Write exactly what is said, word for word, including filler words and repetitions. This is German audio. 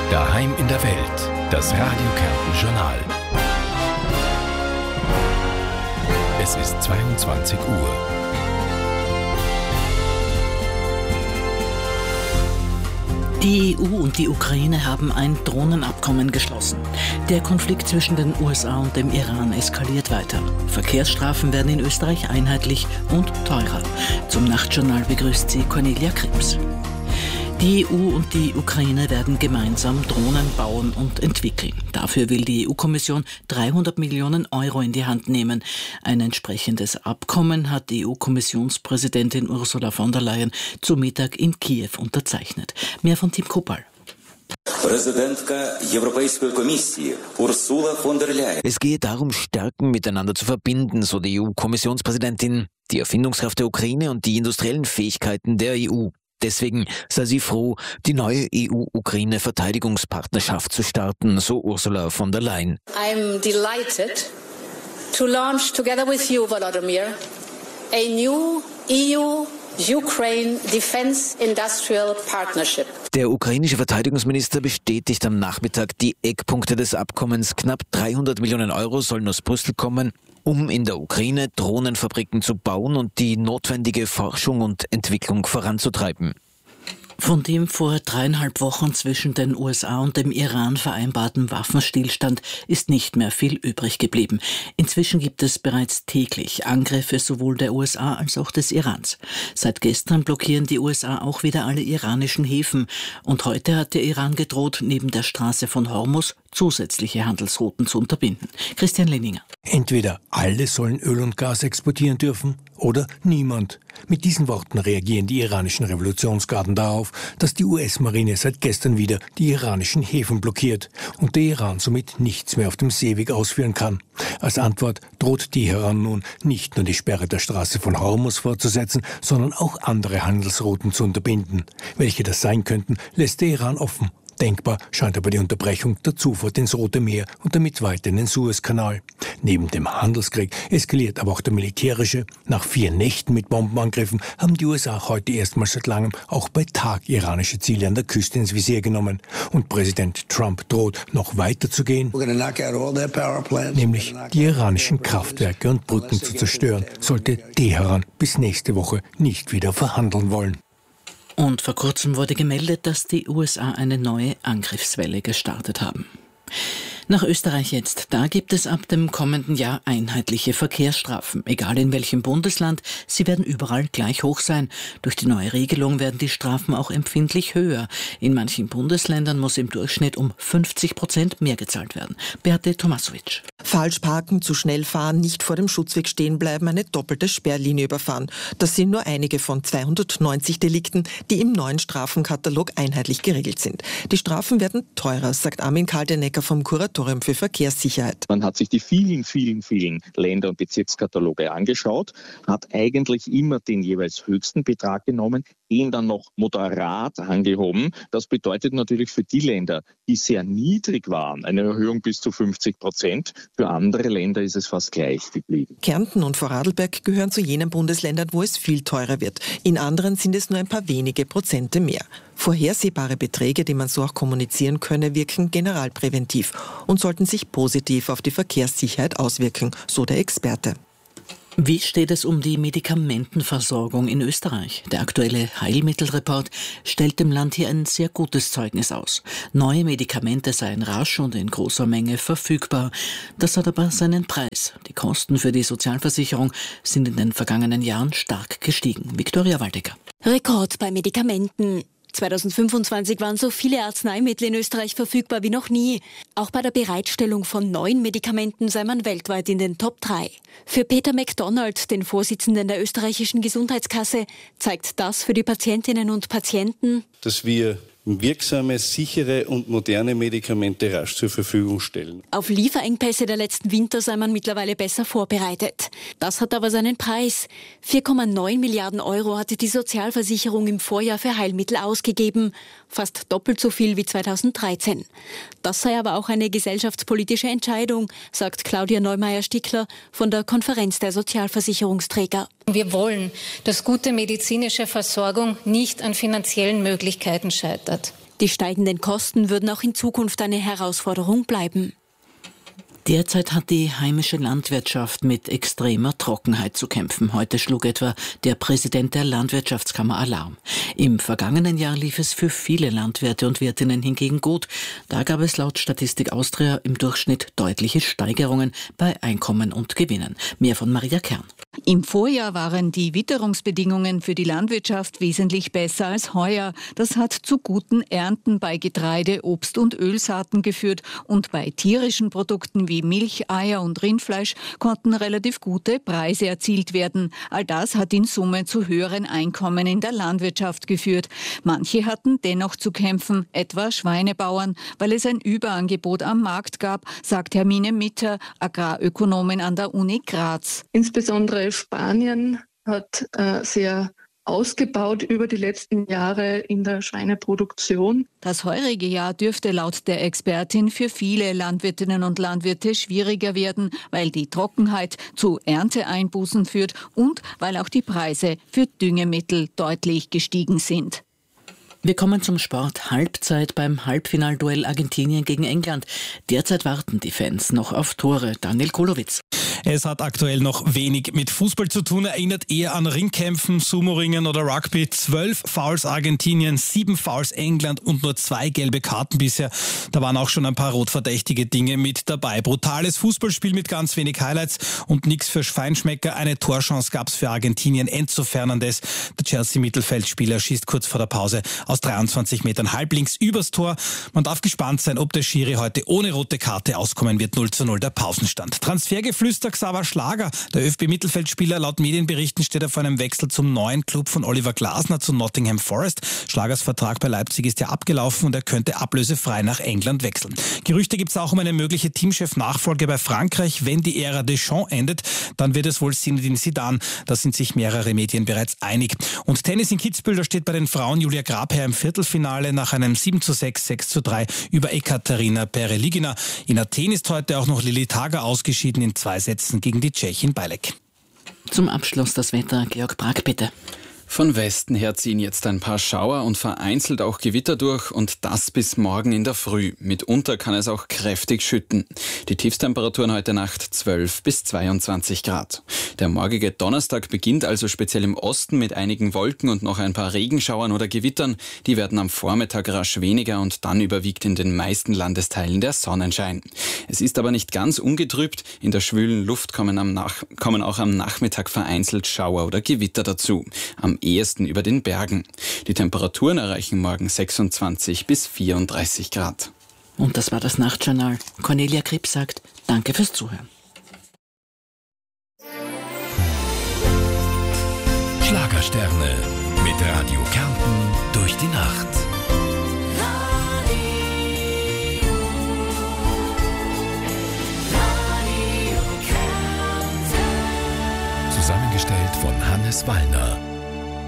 Daheim in der Welt, das Radio Kärnten Journal. Es ist zweiundzwanzig Uhr. Die E U und die Ukraine haben ein Drohnenabkommen geschlossen. Der Konflikt zwischen den U S A und dem Iran eskaliert weiter. Verkehrsstrafen werden in Österreich einheitlich und teurer. Zum Nachtjournal begrüßt sie Cornelia Krebs. Die E U und die Ukraine werden gemeinsam Drohnen bauen und entwickeln. Dafür will die E U-Kommission dreihundert Millionen Euro in die Hand nehmen. Ein entsprechendes Abkommen hat die E U-Kommissionspräsidentin Ursula von der Leyen zu Mittag in Kiew unterzeichnet. Mehr von Tim Kopal. Präsidentka Европейской Kommission Ursula von der Leyen. Es gehe darum, Stärken miteinander zu verbinden, so die E U-Kommissionspräsidentin, die Erfindungskraft der Ukraine und die industriellen Fähigkeiten der E U. Deswegen sei sie froh, die neue E U-Ukraine-Verteidigungspartnerschaft zu starten, so Ursula von der Leyen. I'm delighted to launch together with you, Volodymyr, a new E U-Ukraine Defense Industrial Partnership. Der ukrainische Verteidigungsminister bestätigt am Nachmittag die Eckpunkte des Abkommens. Knapp dreihundert Millionen Euro sollen aus Brüssel kommen, um in der Ukraine Drohnenfabriken zu bauen und die notwendige Forschung und Entwicklung voranzutreiben. Von dem vor dreieinhalb Wochen zwischen den U S A und dem Iran vereinbarten Waffenstillstand ist nicht mehr viel übrig geblieben. Inzwischen gibt es bereits täglich Angriffe sowohl der U S A als auch des Irans. Seit gestern blockieren die U S A auch wieder alle iranischen Häfen. Und heute hat der Iran gedroht, neben der Straße von Hormuz zusätzliche Handelsrouten zu unterbinden. Christian Lenninger. Entweder alle sollen Öl und Gas exportieren dürfen oder niemand. Mit diesen Worten reagieren die iranischen Revolutionsgarden darauf, dass die U S-Marine seit gestern wieder die iranischen Häfen blockiert und der Iran somit nichts mehr auf dem Seeweg ausführen kann. Als Antwort droht Teheran nun nicht nur die Sperre der Straße von Hormuz fortzusetzen, sondern auch andere Handelsrouten zu unterbinden. Welche das sein könnten, lässt der Iran offen. Denkbar scheint aber die Unterbrechung der Zufahrt ins Rote Meer und damit weiter in den Suezkanal. Neben dem Handelskrieg eskaliert aber auch der militärische. Nach vier Nächten mit Bombenangriffen haben die U S A heute erstmals seit langem auch bei Tag iranische Ziele an der Küste ins Visier genommen. Und Präsident Trump droht, noch weiter zu gehen, nämlich die iranischen Kraftwerke und Brücken zu zerstören, sollte Teheran bis nächste Woche nicht wieder verhandeln wollen. Und vor kurzem wurde gemeldet, dass die U S A eine neue Angriffswelle gestartet haben. Nach Österreich jetzt. Da gibt es ab dem kommenden Jahr einheitliche Verkehrsstrafen. Egal in welchem Bundesland, sie werden überall gleich hoch sein. Durch die neue Regelung werden die Strafen auch empfindlich höher. In manchen Bundesländern muss im Durchschnitt um fünfzig Prozent mehr gezahlt werden. Beate Tomasovic. Falsch parken, zu schnell fahren, nicht vor dem Schutzweg stehen bleiben, eine doppelte Sperrlinie überfahren. Das sind nur einige von zweihundertneunzig Delikten, die im neuen Strafenkatalog einheitlich geregelt sind. Die Strafen werden teurer, sagt Armin Kaltenecker vom Kuratorium für Verkehrssicherheit. Man hat sich die vielen, vielen, vielen Länder- und Bezirkskataloge angeschaut, hat eigentlich immer den jeweils höchsten Betrag genommen, ihn dann noch moderat angehoben. Das bedeutet natürlich für die Länder, die sehr niedrig waren, eine Erhöhung bis zu fünfzig Prozent. Für andere Länder ist es fast gleich geblieben. Kärnten und Vorarlberg gehören zu jenen Bundesländern, wo es viel teurer wird. In anderen sind es nur ein paar wenige Prozente mehr. Vorhersehbare Beträge, die man so auch kommunizieren könne, wirken generalpräventiv und sollten sich positiv auf die Verkehrssicherheit auswirken, so der Experte. Wie steht es um die Medikamentenversorgung in Österreich? Der aktuelle Heilmittelreport stellt dem Land hier ein sehr gutes Zeugnis aus. Neue Medikamente seien rasch und in großer Menge verfügbar. Das hat aber seinen Preis. Die Kosten für die Sozialversicherung sind in den vergangenen Jahren stark gestiegen. Viktoria Waldecker. Rekord bei Medikamenten. zweitausendfünfundzwanzig waren so viele Arzneimittel in Österreich verfügbar wie noch nie. Auch bei der Bereitstellung von neuen Medikamenten sei man weltweit in den Top drei. Für Peter MacDonald, den Vorsitzenden der österreichischen Gesundheitskasse, zeigt das für die Patientinnen und Patienten, dass wir wirksame, sichere und moderne Medikamente rasch zur Verfügung stellen. Auf Lieferengpässe der letzten Winter sei man mittlerweile besser vorbereitet. Das hat aber seinen Preis. vier Komma neun Milliarden Euro hatte die Sozialversicherung im Vorjahr für Heilmittel ausgegeben. Fast doppelt so viel wie zweitausenddreizehn. Das sei aber auch eine gesellschaftspolitische Entscheidung, sagt Claudia Neumeier-Stickler von der Konferenz der Sozialversicherungsträger. Wir wollen, dass gute medizinische Versorgung nicht an finanziellen Möglichkeiten scheitert. Die steigenden Kosten würden auch in Zukunft eine Herausforderung bleiben. Derzeit hat die heimische Landwirtschaft mit extremer Trockenheit zu kämpfen. Heute schlug etwa der Präsident der Landwirtschaftskammer Alarm. Im vergangenen Jahr lief es für viele Landwirte und Wirtinnen hingegen gut. Da gab es laut Statistik Austria im Durchschnitt deutliche Steigerungen bei Einkommen und Gewinnen. Mehr von Maria Kern. Im Vorjahr waren die Witterungsbedingungen für die Landwirtschaft wesentlich besser als heuer. Das hat zu guten Ernten bei Getreide, Obst und Ölsaaten geführt. Und bei tierischen Produkten wie Milch, Eier und Rindfleisch konnten relativ gute Preise erzielt werden. All das hat in Summe zu höheren Einkommen in der Landwirtschaft geführt. Manche hatten dennoch zu kämpfen, etwa Schweinebauern, weil es ein Überangebot am Markt gab, sagt Hermine Mitter, Agrarökonomin an der Uni Graz. Insbesondere Spanien hat äh, sehr ausgebaut über die letzten Jahre in der Schweineproduktion. Das heurige Jahr dürfte laut der Expertin für viele Landwirtinnen und Landwirte schwieriger werden, weil die Trockenheit zu Ernteeinbußen führt und weil auch die Preise für Düngemittel deutlich gestiegen sind. Wir kommen zum Sport. Halbzeit beim Halbfinalduell Argentinien gegen England. Derzeit warten die Fans noch auf Tore. Daniel Kolowitz. Es hat aktuell noch wenig mit Fußball zu tun, erinnert eher an Ringkämpfen, Sumo-Ringen oder Rugby. Zwölf Fouls Argentinien, sieben Fouls England und nur zwei gelbe Karten bisher. Da waren auch schon ein paar rotverdächtige Dinge mit dabei. Brutales Fußballspiel mit ganz wenig Highlights und nichts für Feinschmecker. Eine Torchance gab es für Argentinien. Enzo Fernandes, der Chelsea-Mittelfeldspieler, schießt kurz vor der Pause aus dreiundzwanzig Metern halblinks übers Tor. Man darf gespannt sein, ob der Schiri heute ohne rote Karte auskommen wird. null zu null der Pausenstand. Transfergeflüster Xaver Schlager, der ÖFB-Mittelfeldspieler, laut Medienberichten steht er vor einem Wechsel zum neuen Club von Oliver Glasner zu Nottingham Forest. Schlagers Vertrag bei Leipzig ist ja abgelaufen und er könnte ablösefrei nach England wechseln. Gerüchte gibt es auch um eine mögliche Teamchef-Nachfolge bei Frankreich. Wenn die Ära Deschamps endet, dann wird es wohl Zinedine Zidane. Da sind sich mehrere Medien bereits einig. Und Tennis in Kitzbühel, da steht bei den Frauen Julia Grabherr im Viertelfinale nach einem sieben zu sechs, sechs zu drei über Ekaterina Pereligina. In Athen ist heute auch noch Lili Tager ausgeschieden in zwei Sätzen gegen die Tschechin Bajlek. Zum Abschluss das Wetter. Georg Brack, bitte. Von Westen her ziehen jetzt ein paar Schauer und vereinzelt auch Gewitter durch und das bis morgen in der Früh. Mitunter kann es auch kräftig schütten. Die Tiefstemperaturen heute Nacht zwölf bis zweiundzwanzig Grad. Der morgige Donnerstag beginnt also speziell im Osten mit einigen Wolken und noch ein paar Regenschauern oder Gewittern. Die werden am Vormittag rasch weniger und dann überwiegt in den meisten Landesteilen der Sonnenschein. Es ist aber nicht ganz ungetrübt. In der schwülen Luft kommen, am Nach- kommen auch am Nachmittag vereinzelt Schauer oder Gewitter dazu. Am ehesten über den Bergen. Die Temperaturen erreichen morgen sechsundzwanzig bis vierunddreißig Grad. Und das war das Nachtjournal. Cornelia Kripp sagt, danke fürs Zuhören. Schlagersterne mit Radio Kärnten durch die Nacht. Zusammengestellt von Hannes Wallner.